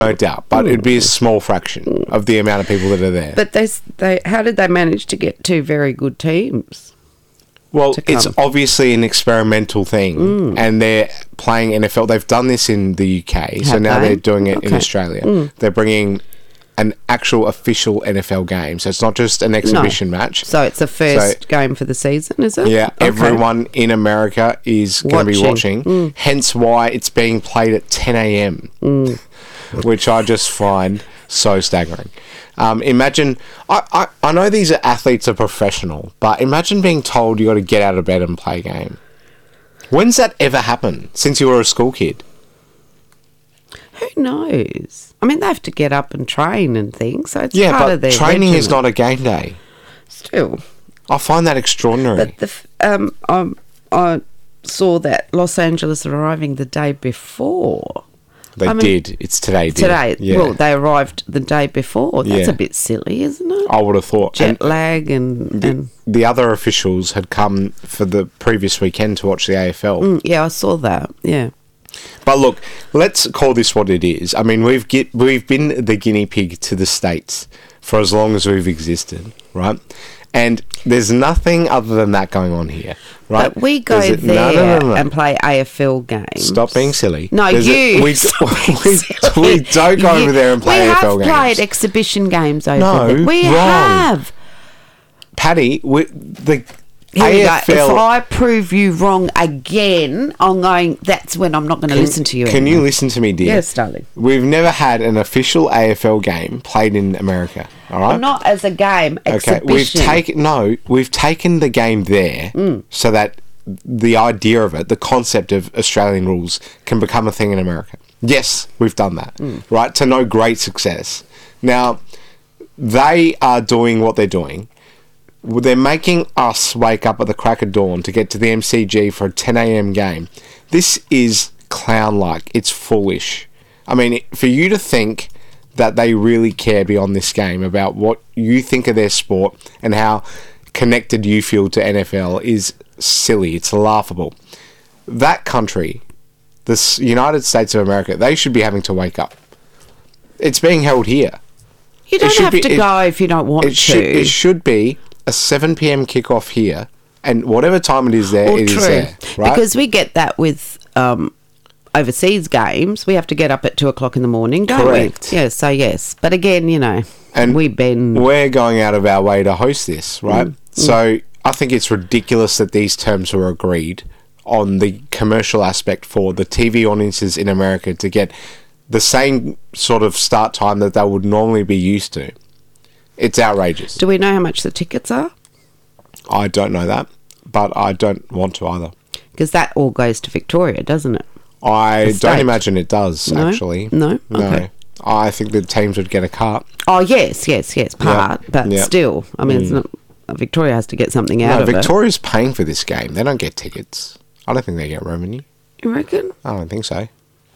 no doubt, but it'd be a small fraction of the amount of people that are there. But how did they manage to get two very good teams? Well, it's obviously an experimental thing, and they're playing NFL. They've done this in the UK, so now they're doing it in Australia. They're bringing an actual official NFL game, so it's not just an exhibition match. So it's the first game for the season, is it? Yeah, everyone in America is going to be watching, hence why it's being played at 10 a.m., which I just find so staggering. Imagine, I know these athletes are professional, but imagine being told you got to get out of bed and play a game. When's that ever happened since you were a school kid? Who knows? I mean, they have to get up and train and things, so it's part of their training regimen. is not a game day. Still. I find that extraordinary. But I saw that Los Angeles are arriving the day before. They did. It's today. Today. Yeah. Well, they arrived the day before. That's a bit silly, isn't it? I would have thought. Jet lag and the other officials had come for the previous weekend to watch the AFL. Yeah, I saw that. Yeah. But look, let's call this what it is. I mean, we've been the guinea pig to the States for as long as we've existed, right? And there's nothing other than that going on here, right? But we go there and play AFL games. Stop being silly. No, we don't go over there and play AFL games. We have played exhibition games over there. We have. Paddy, Here we go. AFL, if I prove you wrong again, I'm going, that's when I'm not going to listen to you Can anymore. you listen to me, dear? Yes, darling. We've never had an official AFL game played in America, all right? Well, not as a game, exhibition. We've taken the game there so that the idea of it, the concept of Australian rules can become a thing in America. Yes, we've done that, right? To no great success. Now, they are doing what they're doing. They're making us wake up at the crack of dawn to get to the MCG for a 10 a.m. game. This is clown-like. It's foolish. I mean, for you to think that they really care beyond this game about what you think of their sport and how connected you feel to NFL is silly. It's laughable. That country, the United States of America, they should be having to wake up. It's being held here. You don't have to go if you don't want to. It should be a 7 p.m. kickoff here, and whatever time it is there, it is there. Right? Because we get that with overseas games. We have to get up at 2 o'clock in the morning, don't Correct. we? Yeah, so yes. But again, and we're going out of our way to host this, right? So I think it's ridiculous that these terms were agreed on the commercial aspect for the TV audiences in America to get the same sort of start time that they would normally be used to. It's outrageous. Do we know how much the tickets are? I don't know that, but I don't want to either. Because that all goes to Victoria, doesn't it? I don't imagine it does, actually. No? Okay. I think the teams would get a cut. Oh, yes, part. But still, I mean, it's not, Victoria has to get something out of it. Victoria's paying for this game. They don't get tickets. I don't think they get revenue. You reckon? I don't think so.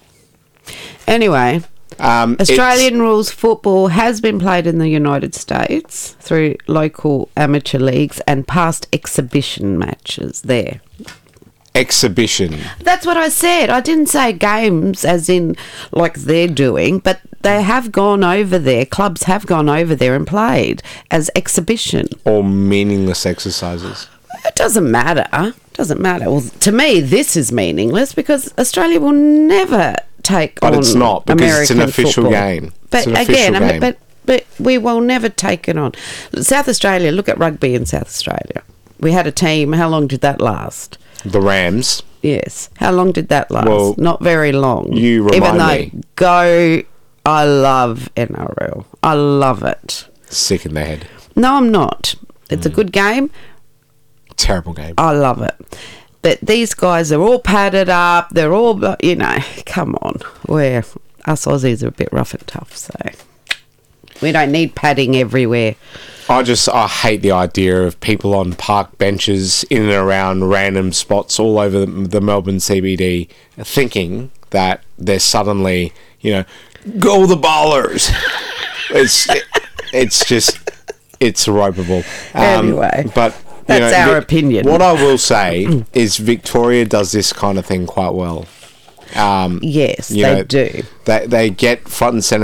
Anyway, Australian rules football has been played in the United States through local amateur leagues and past exhibition matches there. Exhibition. That's what I said. I didn't say games as in like they're doing, but they have gone over there. Clubs have gone over there and played as exhibition. Or meaningless exercises. It doesn't matter. Well, to me, this is meaningless because Australia will never take on But it's not, because American it's an official football. game. But again, but we will never take it on. South Australia, look at rugby in South Australia. We had a team. How long did that last? The Rams. Yes. How long did that last? Well, not very long. You remind me. I love NRL. I love it. Sick in the head. No, I'm not. It's a good game. Terrible game. I love it. But these guys are all padded up. They're all, come on. Us Aussies are a bit rough and tough, so we don't need padding everywhere. I hate the idea of people on park benches in and around random spots all over the Melbourne CBD thinking that they're suddenly, go the bowlers. It's ropeable. Anyway. But that's our opinion. What I will say is Victoria does this kind of thing quite well. Yes, they do. They get front and center